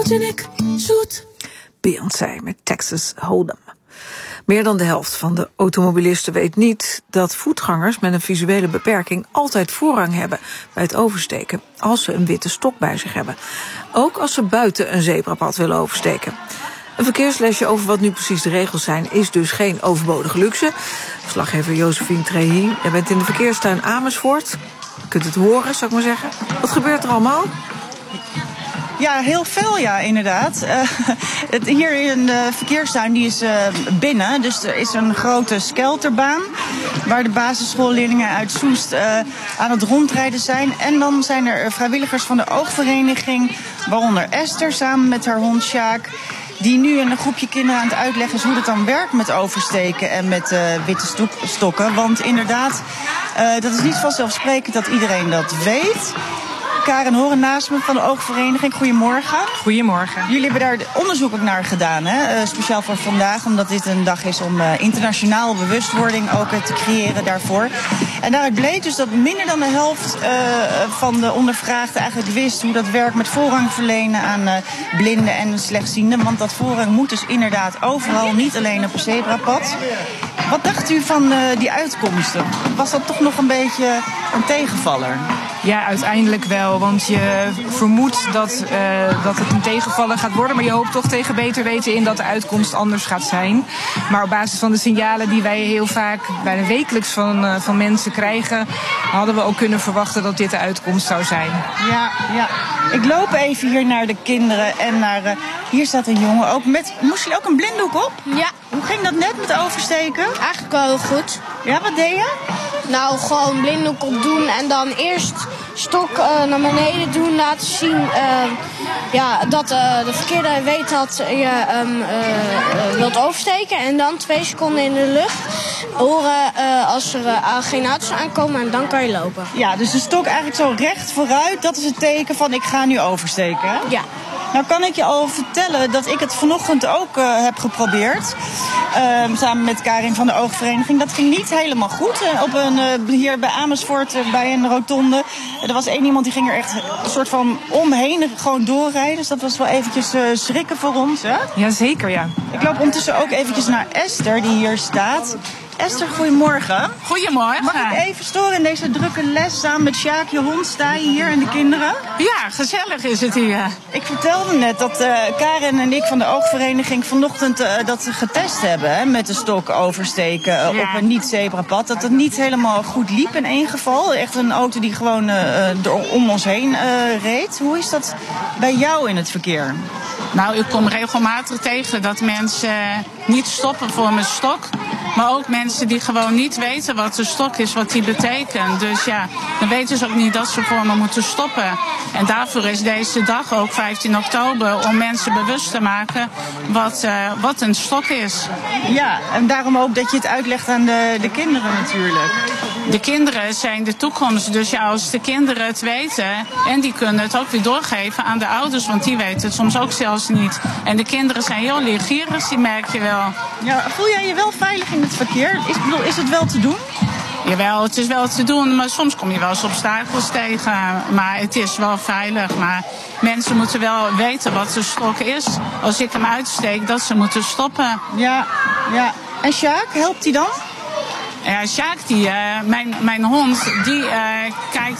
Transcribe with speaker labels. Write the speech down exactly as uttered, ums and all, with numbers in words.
Speaker 1: Fotogenic, zoet. Beyoncé met Texas Hold'em. Meer dan de helft van de automobilisten weet niet dat voetgangers met een visuele beperking altijd voorrang hebben bij het oversteken als ze een witte stok bij zich hebben. Ook als ze buiten een zebrapad willen oversteken. Een verkeerslesje over wat nu precies de regels zijn is dus geen overbodige luxe. Verslaggever Josephine Trehi, jij bent in de verkeerstuin Amersfoort. Je kunt het horen, zou ik maar zeggen. Wat gebeurt er allemaal?
Speaker 2: Ja, heel veel, ja, inderdaad. Uh, het, hier in de verkeerstuin, die is uh, binnen. Dus er is een grote skelterbaan waar de basisschoolleerlingen uit Soest uh, aan het rondrijden zijn. En dan zijn er vrijwilligers van de oogvereniging, waaronder Esther samen met haar hond Sjaak, die nu een groepje kinderen aan het uitleggen is hoe dat dan werkt met oversteken en met uh, witte stok, stokken. Want inderdaad, uh, dat is niet vanzelfsprekend dat iedereen dat weet. Karen Horen naast me van de Oogvereniging. Goedemorgen.
Speaker 3: Goedemorgen.
Speaker 2: Jullie hebben daar onderzoek ook naar gedaan, hè? Uh, speciaal voor vandaag, omdat dit een dag is om uh, internationaal bewustwording ook uh, te creëren daarvoor. En daaruit bleek dus dat minder dan de helft uh, van de ondervraagden eigenlijk wist hoe dat werkt met voorrang verlenen aan uh, blinden en slechtzienden. Want dat voorrang moet dus inderdaad overal, niet alleen op een zebrapad. Wat dacht u van uh, die uitkomsten? Was dat toch nog een beetje een tegenvaller?
Speaker 3: Ja, uiteindelijk wel, want je vermoedt dat, uh, dat het een tegenvaller gaat worden, maar je hoopt toch tegen beter weten in dat de uitkomst anders gaat zijn. Maar op basis van de signalen die wij heel vaak bijna wekelijks van, uh, van mensen krijgen, hadden we ook kunnen verwachten dat dit de uitkomst zou zijn.
Speaker 2: Ja, ja. Ik loop even hier naar de kinderen en naar... Uh, hier staat een jongen ook met... Moest je ook een blinddoek op?
Speaker 4: Ja.
Speaker 2: Hoe ging dat net met oversteken?
Speaker 4: Eigenlijk wel heel goed.
Speaker 2: Ja, wat deed je?
Speaker 4: Nou, gewoon blinddoek op doen en dan eerst stok uh, naar beneden doen, laten zien uh, ja, dat uh, de verkeerde weet dat je um, uh, uh, wilt oversteken. En dan twee seconden in de lucht horen uh, als er uh, geen auto's aankomen en dan kan je lopen.
Speaker 2: Ja, dus de stok eigenlijk zo recht vooruit, dat is het teken van ik ga nu oversteken, hè?
Speaker 4: Ja.
Speaker 2: Nou kan ik je al vertellen dat ik het vanochtend ook uh, heb geprobeerd. Uh, samen met Karin van de Oogvereniging. Dat ging niet helemaal goed. Uh, op een, uh, hier bij Amersfoort, uh, bij een rotonde. Uh, er was één iemand die ging er echt een soort van omheen gewoon doorrijden. Dus dat was wel eventjes uh, schrikken voor ons, hè?
Speaker 3: Jazeker, ja.
Speaker 2: Ik loop ondertussen ook eventjes naar Esther, die hier staat. Esther, goedemorgen.
Speaker 5: Goedemorgen.
Speaker 2: Mag ik even storen in deze drukke les? Samen met Sjaak, je hond, sta je hier en de kinderen?
Speaker 5: Ja, gezellig is het hier.
Speaker 2: Ik vertelde net dat uh, Karen en ik van de Oogvereniging vanochtend uh, dat getest hebben, hè, met de stok oversteken uh,
Speaker 5: Ja.
Speaker 2: op een niet-zebrapad. Dat het niet helemaal goed liep in één geval. Echt een auto die gewoon uh, door, om ons heen uh, reed. Hoe is dat bij jou in het verkeer?
Speaker 5: Nou, ik kom regelmatig tegen dat mensen niet stoppen voor mijn stok. Maar ook mensen die gewoon niet weten wat de stok is, wat die betekent. Dus ja, dan weten ze ook niet dat ze voor me moeten stoppen. En daarvoor is deze dag ook vijftien oktober om mensen bewust te maken wat, uh, wat een stok is.
Speaker 2: Ja, en daarom ook dat je het uitlegt aan de, de kinderen natuurlijk.
Speaker 5: De kinderen zijn de toekomst, dus ja, als de kinderen het weten en die kunnen het ook weer doorgeven aan de ouders, want die weten het soms ook zelfs niet. En de kinderen zijn heel leergierig, die merk je wel.
Speaker 2: Ja, voel jij je wel veilig in het verkeer? Is, bedoel, is het wel te doen?
Speaker 5: Jawel, het is wel te doen, maar soms kom je wel eens obstakels tegen. Maar het is wel veilig, maar mensen moeten wel weten wat de stok is. Als ik hem uitsteek, dat ze moeten stoppen.
Speaker 2: Ja, ja. En Sjaak, helpt hij dan?
Speaker 5: Ja, Sjaak, die, uh, mijn, mijn hond, die uh, kijkt